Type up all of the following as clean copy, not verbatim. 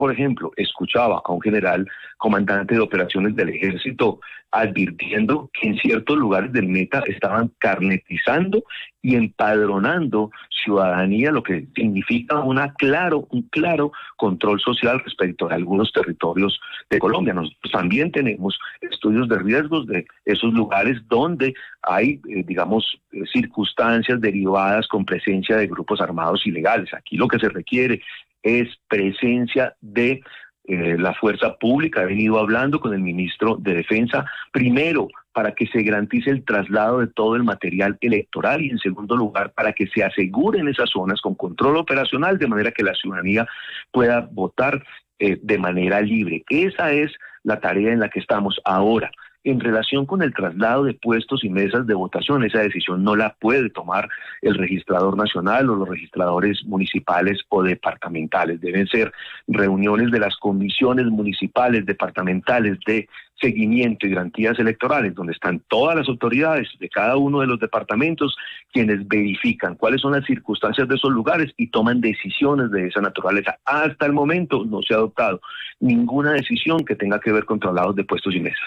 Por ejemplo, escuchaba a un general comandante de operaciones del ejército advirtiendo que en ciertos lugares del Meta estaban carnetizando y empadronando ciudadanía, lo que significa un claro control social respecto a algunos territorios de Colombia. Nosotros también tenemos estudios de riesgos de esos lugares donde hay, circunstancias derivadas con presencia de grupos armados ilegales. Aquí lo que se requiere es presencia de la fuerza pública. He venido hablando con el ministro de Defensa, primero, para que se garantice el traslado de todo el material electoral y, en segundo lugar, para que se aseguren esas zonas con control operacional de manera que la ciudadanía pueda votar de manera libre. Esa es la tarea en la que estamos ahora. En relación con el traslado de puestos y mesas de votación, esa decisión no la puede tomar el registrador nacional o los registradores municipales o departamentales. Deben ser reuniones de las comisiones municipales, departamentales de seguimiento y garantías electorales, donde están todas las autoridades de cada uno de los departamentos, quienes verifican cuáles son las circunstancias de esos lugares y toman decisiones de esa naturaleza. Hasta el momento no se ha adoptado ninguna decisión que tenga que ver con traslados de puestos y mesas.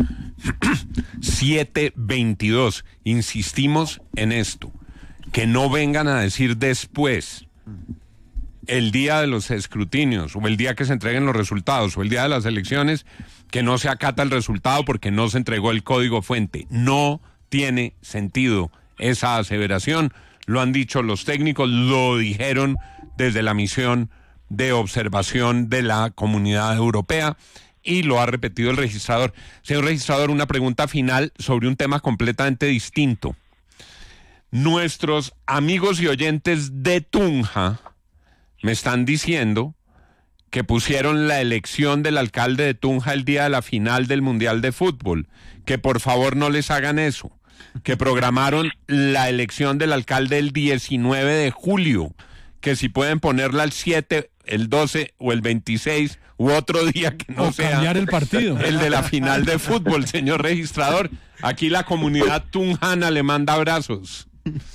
7:22. Insistimos en esto. Que no vengan a decir después, el día de los escrutinios, o el día que se entreguen los resultados, o el día de las elecciones, que no se acata el resultado porque no se entregó el código fuente. No tiene sentido esa aseveración. Lo han dicho los técnicos, lo dijeron desde la misión de observación de la Comunidad Europea, y lo ha repetido el registrador. Señor registrador, una pregunta final sobre un tema completamente distinto. Nuestros amigos y oyentes de Tunja me están diciendo que pusieron la elección del alcalde de Tunja el día de la final del Mundial de Fútbol, que por favor no les hagan eso, que programaron la elección del alcalde el 19 de julio, que si pueden ponerla el 7, el 12 o el 26 u otro día que no sea cambiar el partido, el de la final de fútbol. Señor registrador, aquí la comunidad tunjana le manda abrazos.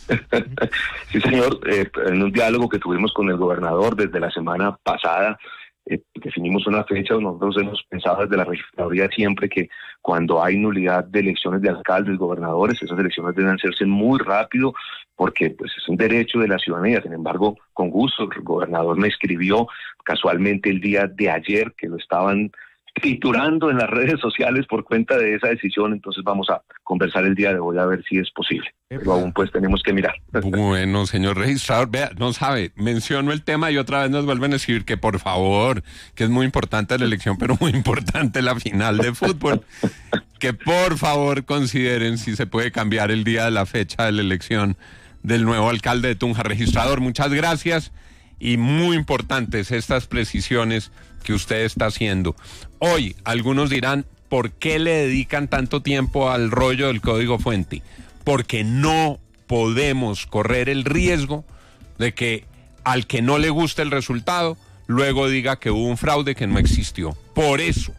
Sí, señor, en un diálogo que tuvimos con el gobernador desde la semana pasada, definimos una fecha. Nosotros hemos pensado desde la registraduría siempre que cuando hay nulidad de elecciones de alcaldes, gobernadores, esas elecciones deben hacerse muy rápido porque pues es un derecho de la ciudadanía. Sin embargo, con gusto, el gobernador me escribió casualmente el día de ayer que lo estaban triturando en las redes sociales por cuenta de esa decisión. Entonces vamos a conversar el día de hoy a ver si es posible, pero aún pues tenemos que mirar. Bueno, señor registrador, vea, no sabe, menciono el tema y otra vez nos vuelven a escribir que por favor, que es muy importante la elección, pero muy importante la final de fútbol, que por favor consideren si se puede cambiar el día de la fecha de la elección del nuevo alcalde de Tunja. Registrador, muchas gracias, y muy importantes estas precisiones que usted está haciendo. Hoy algunos dirán, ¿por qué le dedican tanto tiempo al rollo del código fuente? Porque no podemos correr el riesgo de que al que no le guste el resultado, luego diga que hubo un fraude que no existió. Por eso,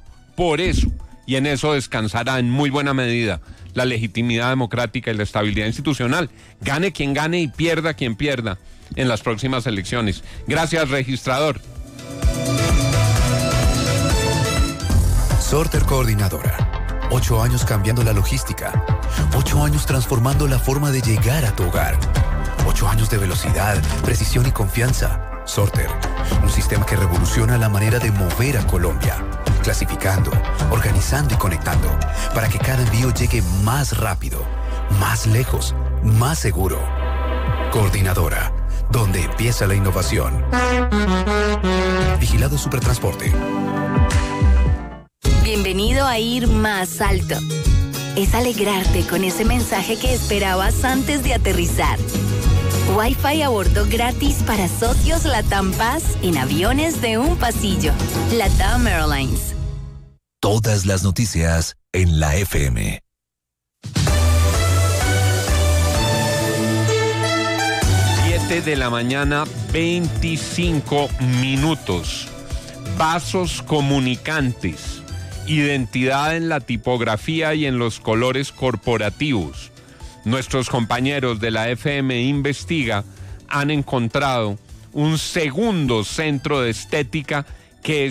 y en eso descansará en muy buena medida la legitimidad democrática y la estabilidad institucional. Gane quien gane y pierda quien pierda en las próximas elecciones. Gracias, registrador. Sorter Coordinadora. 8 años cambiando la logística. 8 años transformando la forma de llegar a tu hogar. 8 años de velocidad, precisión y confianza. Sorter, un sistema que revoluciona la manera de mover a Colombia. Clasificando, organizando y conectando, para que cada envío llegue más rápido, más lejos, más seguro. Coordinadora, donde empieza la innovación. Vigilado Supertransporte. Bienvenido a Ir Más Alto. Es alegrarte con ese mensaje que esperabas antes de aterrizar. Wi-Fi a bordo gratis para socios LATAM Paz en aviones de un pasillo. LATAM Airlines. Todas las noticias en la FM. De la mañana, 25 minutos. Vasos comunicantes, identidad en la tipografía y en los colores corporativos. Nuestros compañeros de la FM Investiga han encontrado un segundo centro de estética que